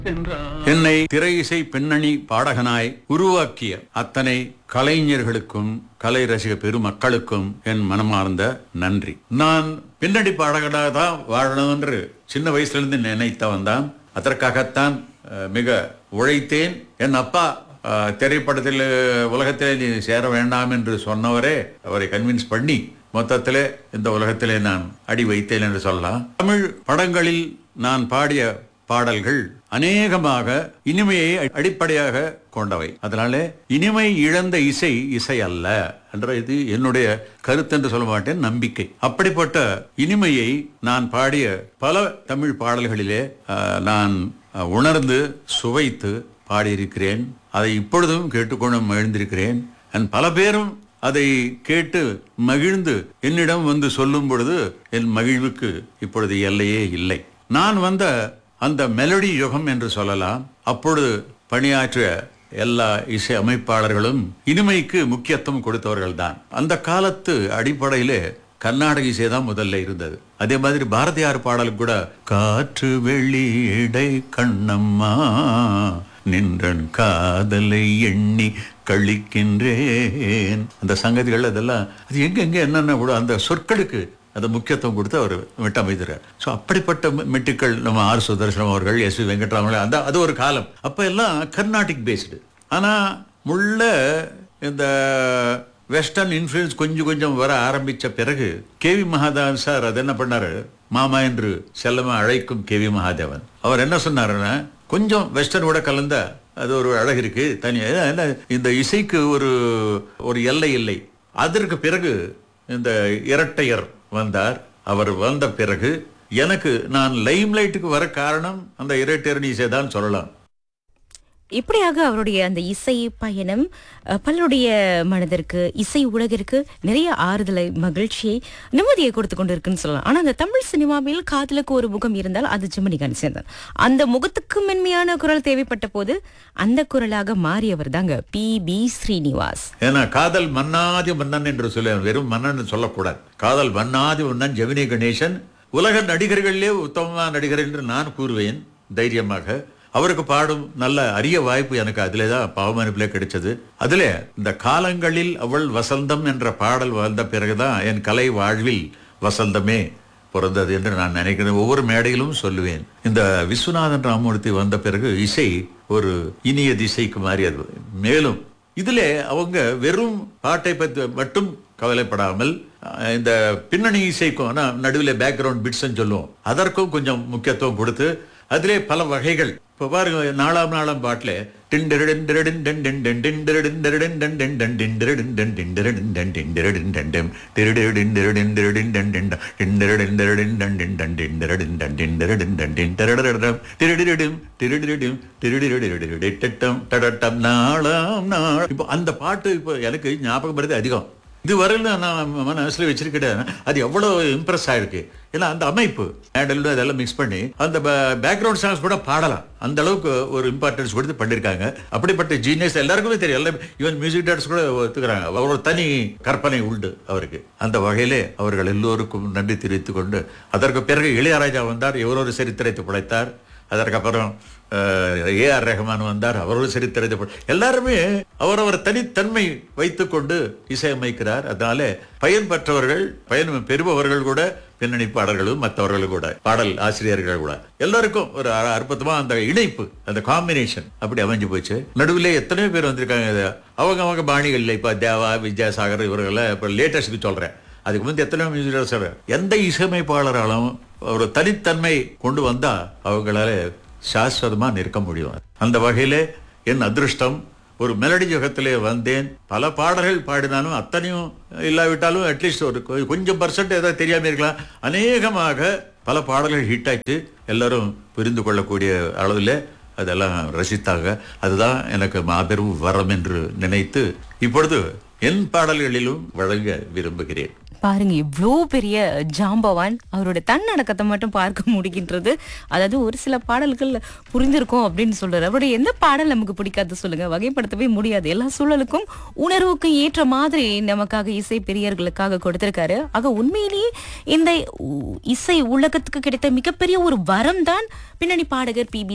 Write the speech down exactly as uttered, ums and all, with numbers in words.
என்னை திரை இசை பின்னணி பாடகனாய் உருவாக்கிய அத்தனை கலைஞர்களுக்கும் கலை ரசிக பெருமக்களுக்கும் என் மனமார்ந்த நன்றி. நான் பின்னணி பாடகனாக தான் வாழணும் என்று சின்ன வயசுல இருந்து நினைத்தவன் தான். அதற்காகத்தான் மிக உழைத்தேன். என் அப்பா திரைப்படத்தில் உலகத்திலே நீ சேர வேண்டாம் என்று சொன்னவரே அவரை கன்வின்ஸ் பண்ணி மொத்தத்திலே இந்த உலகத்திலே நான் அடி வைத்தேன் என்று சொல்லலாம். தமிழ் படங்களில் நான் பாடிய பாடல்கள் அநேகமாக இனிமையை அடிப்படையாக கொண்டவை. அதனால இனிமை இழந்த இசை இசை அல்ல என்ற இது என்னுடைய கருத்து என்று சொல்ல மாட்டேன், நம்பிக்கை. அப்படிப்பட்ட இனிமையை நான் பாடிய பல தமிழ் பாடல்களிலே நான் உணர்ந்து சுவைத்து பாடியிருக்கிறேன். அதை இப்பொழுதும் கேட்டுக்கொண்டு மகிழ்ந்திருக்கிறேன். பல பேரும் அதை கேட்டு மகிழ்ந்து என்னிடம் வந்து சொல்லும் பொழுது என் மகிழ்வுக்கு இப்பொழுது எல்லையே இல்லை. நான் வந்த அந்த மெலடி யுகம் என்று சொல்லலாம். அப்பொழுது பணியாற்றிய எல்லா இசை அமைப்பாளர்களும் இனிமைக்கு முக்கியத்துவம் கொடுத்தவர்கள் தான். அந்த காலத்து அடிப்படையிலே கர்நாடக இசை தான் முதல்ல இருந்தது. அதே மாதிரி பாரதியார் பாடல் கூட காற்று வெளியிடை கண்ணம்மா நின்றன் காதலை எண்ணி கழிக்கின்றேன். அந்த சங்கதிகள் அதெல்லாம் அது எங்க எங்க என்னென்ன கூட அந்த சொற்களுக்கு அதை முக்கியத்துவம் கொடுத்து அவர் மெட்டமைக்கிறார். ஸோ அப்படிப்பட்ட மெட்டுக்கள் நம்ம ஆர் சுதர்சனம் அவர்கள், எஸ் வி வெங்கட்ராமன், அந்த அது ஒரு காலம். அப்போ எல்லாம் கர்நாடிக் பேஸ்டு. ஆனால் முள்ள இந்த வெஸ்டர்ன் இன்ஃப்ளூயன்ஸ் கொஞ்சம் கொஞ்சம் வர ஆரம்பித்த பிறகு கே வி மகாதேவன் சார் அது என்ன பண்ணாரு, மாமா என்று செல்லமா அழைக்கும் கே வி மகாதேவன் அவர் என்ன சொன்னாருன்னா, கொஞ்சம் வெஸ்டர்னோட கலந்த அது ஒரு அழகு இருக்கு தனி, இந்த இசைக்கு ஒரு ஒரு எல்லை இல்லை. அதற்கு பிறகு இந்த இரட்டையர் வந்தார். அவர் வந்த பிறகு எனக்கு நான் லைம் லைட்டுக்கு வர காரணம் அந்த இரட்டையர் இசை தான் சொல்லலாம். இப்படியாக அவருடைய அந்த இசை பயணம் பலருடைய மனதிற்கு, இசை உலகிற்கு நிறைய ஆறுதலை, மகிழ்ச்சியை, நிம்மதியை கொடுத்து கொண்டு இருக்குன்னு சொல்லலாம். ஆனா அந்த தமிழ் சினிமாவில் காதலுக்கு ஒரு முகம் இருந்தால் அது ஜெமினி கணேசன். அந்த முகத்துக்கு மென்மையான குரல் தேவைப்பட்ட போது அந்த குரலாக மாறியவர் தாங்க பி பி ஸ்ரீனிவாஸ். ஏன்னா காதல் மன்னாதி மன்னன் என்று சொல்ல, வெறும் மன்னன் சொல்லக்கூடாது. காதல் மன்னாதி மன்னன் ஜெமினி கணேசன் உலக நடிகர்களிலே உத்தமமான நடிகர் என்று நான் கூறுவேன் தைரியமாக. அவருக்கு பாடும் நல்ல அரிய வாய்ப்பு எனக்கு அதிலே தான் பாவமனுப்பிலே கிடைச்சது. அதிலே இந்த காலங்களில் அவள் வசந்தம் என்ற பாடல் வந்த பிறகுதான் என் கலை வாழ்வில் வசந்தமே பிறந்தது என்று நான் நினைக்கிறேன். ஒவ்வொரு மேடையிலும் சொல்லுவேன். இந்த விஸ்வநாதன் ராமமூர்த்தி வந்த பிறகு இசை ஒரு இனிய திசைக்கு மாறியது. மேலும் இதிலே அவங்க வெறும் பாட்டை பற்றி மட்டும் கவலைப்படாமல் இந்த பின்னணி இசைக்கும் நடுவில் பேக்ரவுண்ட் பிட்ஸ் சொல்லுவோம், அதற்கும் கொஞ்சம் முக்கியத்துவம் கொடுத்து அதிலே பல வகைகள். இப்போ பாருங்க, நாலாம் நாளாம் பாட்டில் அந்த பாட்டு இப்போ எனக்கு ஞாபகம் வருது அதிகம். இதுவரையில நான் மனசுல வச்சிருக்கேன். அது எவ்வளவு இம்ப்ரெஸ் ஆயிருக்கு. ஏன்னா அந்த அமைப்பு அதெல்லாம் மிக்ஸ் பண்ணி அந்த பேக்ரவுண்ட் சாங்ஸ் கூட பாடலாம். அந்த அளவுக்கு ஒரு இம்பார்ட்டன்ஸ் கொடுத்து பண்ணிருக்காங்க. அப்படிப்பட்ட ஜீனியஸ் எல்லாருக்குமே தெரியும். எல்லாம் ஈவன் மியூசிக் டேரக்டர்ஸ் கூட ஒத்துக்கிறாங்க. ஒரு தனி கற்பனை உண்டு அவருக்கு. அந்த வகையிலே அவர்கள் எல்லோருக்கும் நன்றி தெரிவித்துக் கொண்டு, அதற்கு பிறகு இளையராஜா வந்தார், இவரொரு சரித்திரத்தை படைத்தார். அதற்கப்புறம் ஏ ஆர் ரஹ்மான் வந்தார், அவரோட சரித்திரத்தை எல்லாருமே அவரவர் தனித்தன்மை வைத்துக் கொண்டு இசையமைக்கிறார். அதனால பயன் பெற்றவர்கள், பயன் பெறுபவர்கள் கூட பின்னணி பாடல்களும், மற்றவர்கள் கூட பாடல் ஆசிரியர்கள் கூட எல்லாருக்கும் ஒரு அற்புதமா அந்த இணைப்பு, அந்த காம்பினேஷன் அப்படி அமைஞ்சு போச்சு. நடுவில் எத்தனையோ பேர் வந்திருக்காங்க. அவங்க அவங்க பாணிகள் இப்ப தேவா, வித்யாசாகர் இவர்களை இப்ப லேட்டஸ்ட்க்கு சொல்றேன். அதுக்கு முந்தைய எத்தனையோ மியூசிக் சொல்றேன். எந்த இசையமைப்பாளராலும் ஒரு தனித்தன்மை கொண்டு வந்தா அவங்களால சாஸ்வதமா நிற்க முடியும். அந்த வகையில என் அதிருஷ்டம், ஒரு மெலடி யுகத்திலே வந்தேன். பல பாடல்கள் பாடினாலும் அத்தனையும் இல்லாவிட்டாலும் அட்லீஸ்ட் ஒரு கொஞ்சம் பர்சன்ட் ஏதாவது தெரியாம இருக்கலாம். அநேகமாக பல பாடல்கள் ஹிட் ஆச்சு. எல்லாரும் புரிந்து கொள்ளக்கூடிய அளவில் அதெல்லாம் ரசித்தாங்க. அதுதான் எனக்கு மாபெரும் வரம் என்று நினைத்து இப்பொழுது என் பாடல்களிலும் வழங்க விரும்புகிறேன். பாருங்க, இவ்வளோ பெரிய ஜாம்பவான் அவரோட தன்னடக்கத்தை மட்டும் பார்க்க முடிகின்றது. அதாவது ஒரு சில பாடல்கள் புரிந்திருக்கும் அப்படின்னு சொல்றாரு. அவருடைய எந்த பாடல் நமக்கு பிடிக்காது சொல்லுங்க, வகைப்படுத்தவே முடியாது. எல்லா சூழலுக்கும் உணர்வுக்கும் ஏற்ற மாதிரி நமக்காக இசை பெரியர்களுக்காக கொடுத்திருக்காரு. ஆக உண்மையிலேயே இந்த இசை உலகத்துக்கு கிடைத்த மிகப்பெரிய ஒரு வரம் தான் பின்னணி பாடகர் பி பி